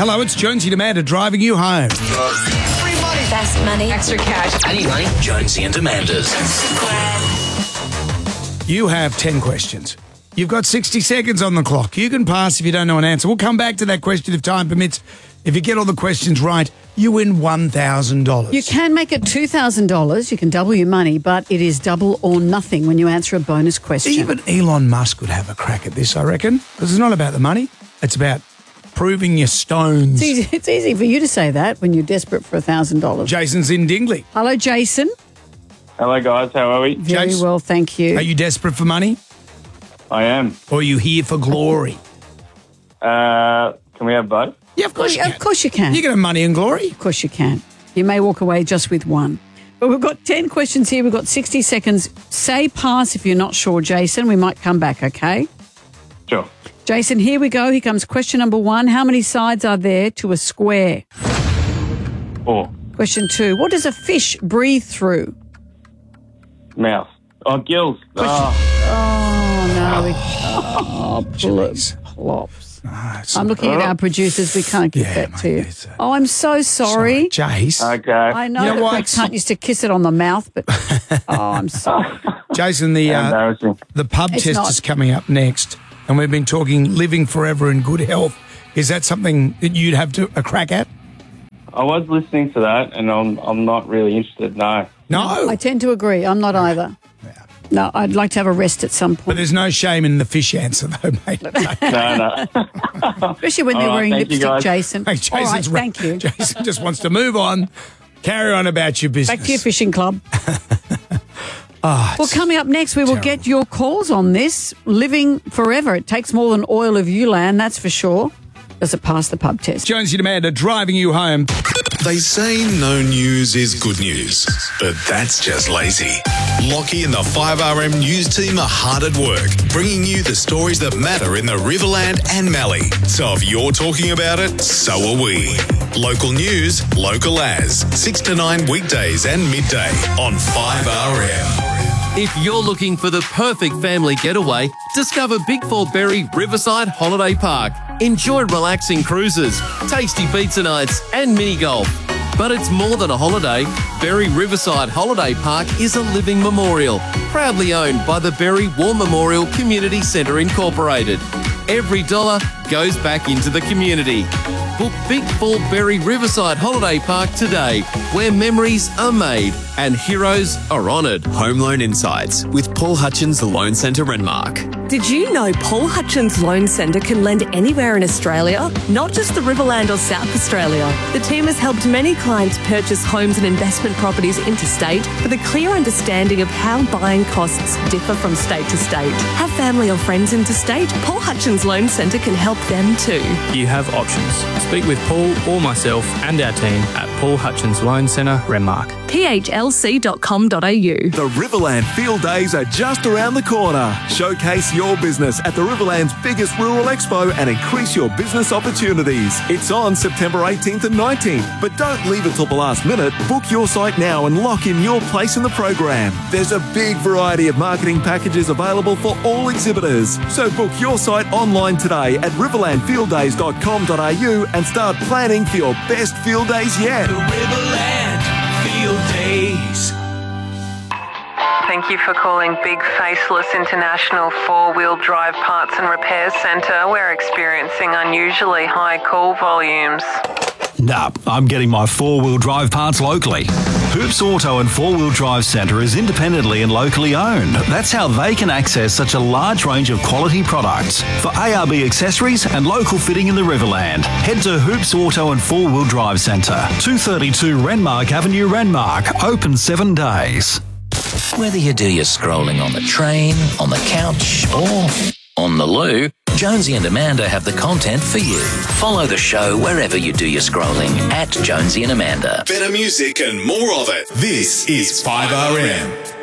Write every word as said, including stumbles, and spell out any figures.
Hello, it's Jonesy and Amanda driving you home. Free money. Fast money. Extra cash. I need money. Jonesy and Amanda's. You have ten questions. You've got sixty seconds on the clock. You can pass if you don't know an answer. We'll come back to that question if time permits. If you get all the questions right, you win one thousand dollars. You can make it two thousand dollars. You can double your money, but it is double or nothing when you answer a bonus question. Even Elon Musk would have a crack at this, I reckon, because it's not about the money. It's about proving your stones. It's easy, it's easy for you to say that when you're desperate for one thousand dollars. Jason's in Dingley. Hello, Jason. Hello, guys. How are we? Very Jason, well, thank you. Are you desperate for money? I am. Or are you here for glory? Uh, can we have both? Yeah, of course you Of can. course you can. You can have money and glory. Of course you can. You may walk away just with one. But we've got ten questions here. We've got sixty seconds. Say pass if you're not sure, Jason. We might come back, okay? Sure. Jason, here we go. Here comes question number one. How many sides are there to a square? Four. Question two. What does a fish breathe through? Mouth. Oh, gills. Question- Oh, Oh, no. We, oh, Jeez. plops. Ah, it's- I'm looking at our producers. We can't get Yeah, that mate, to you. it's, uh, Oh, I'm so sorry. Jace. okay. I know, You know that what? we can't used to kiss it on the mouth, but oh, I'm sorry. Jason, the uh, Embarrassing. the pub It's test not. is coming up next, and we've been talking living forever in good health. Is that something that you'd have to a crack at? I was listening to that, and I'm I'm not really interested. No. No. I tend to agree. I'm not either. No, I'd like to have a rest at some But point, there's no shame in the fish answer, though, mate. No, no. especially when they're All right, wearing thank you, lipstick, guys. Jason. Hey, All Jason's right, ra- thank you. Jason just wants to move on. Carry on about your business. Back to your fishing club. Oh, Well, coming up next, we will terrible. get your calls on this. Living forever. It takes more than oil of Ulan, that's for sure. Does it pass the pub test? Jonesy and Amanda driving you home. They say no news is good news, but that's just lazy. Lockie and the five R M news team are hard at work, bringing you the stories that matter in the Riverland and Mallee. So if you're talking about it, so are we. Local news, local as. six to nine weekdays and midday on five R M. If you're looking for the perfect family getaway, discover Big Four Berry Riverside Holiday Park. Enjoy relaxing cruises, tasty pizza nights and mini golf. But it's more than a holiday. Berry Riverside Holiday Park is a living memorial, proudly owned by the Berry War Memorial Community Centre Incorporated. Every dollar goes back into the community. Book Big Four Berry Riverside Holiday Park today, where memories are made and heroes are honoured. Home Loan Insights with Paul Hutchins Loan Centre Renmark. Did you know Paul Hutchins Loan Centre can lend anywhere in Australia, not just the Riverland or South Australia? The team has helped many clients purchase homes and investment properties interstate with a clear understanding of how buying costs differ from state to state. Have family or friends interstate? Paul Hutchins Loan Centre can help them too. You have options. Speak with Paul or myself and our team at Paul Hutchins Loan Centre, Renmark. p h l c dot com dot a u. The Riverland Field Days are just around the corner. Showcase your business at the Riverland's biggest rural expo and increase your business opportunities. It's on September eighteenth and nineteenth, but don't leave it till the last minute. Book your site now and lock in your place in the program. There's a big variety of marketing packages available for all exhibitors. So book your site online today at riverland field days dot com dot a u and start planning for your best field days yet. The Riverland Field Days. Thank you for calling Big Faceless International Four-Wheel Drive Parts and Repair Centre. We're experiencing unusually high call volumes. Nah, I'm getting my four-wheel drive parts locally. Hoops Auto and Four-Wheel Drive Centre is independently and locally owned. That's how they can access such a large range of quality products. For A R B accessories and local fitting in the Riverland, head to Hoops Auto and Four-Wheel Drive Centre, two thirty-two Renmark Avenue, Renmark, open seven days. Whether you do your scrolling on the train, on the couch, or on the loo, Jonesy and Amanda have the content for you. Follow the show wherever you do your scrolling at Jonesy and Amanda. Better music and more of it. This is five R M.